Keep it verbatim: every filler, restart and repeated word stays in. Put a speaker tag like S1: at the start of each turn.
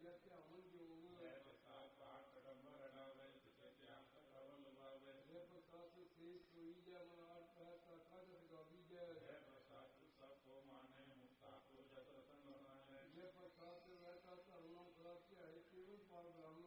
S1: यज्ञ अमन योग
S2: जय प्रसाद पाठ कदम्बर अडावे त्याग कवल भावे
S1: जय प्रसाद शेष सोई जय मनाट तथा गौरी जय
S2: जय प्रसाद सब को माने मुक्ता को जत रतन बनाए
S1: जय प्रसाद रहता करुणा प्राप्ति है केवल पर ब्रह्म